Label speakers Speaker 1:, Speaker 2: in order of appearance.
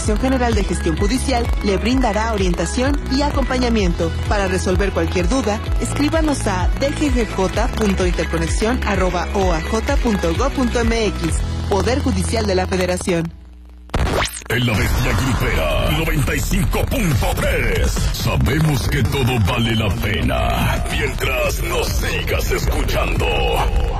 Speaker 1: General de Gestión Judicial le brindará orientación y acompañamiento. Para resolver cualquier duda, escríbanos a dggj.interconexión@oaj.gov.mx. Poder Judicial de la Federación.
Speaker 2: En la Bestia Grupera 95.3 sabemos que todo vale la pena mientras nos sigas escuchando.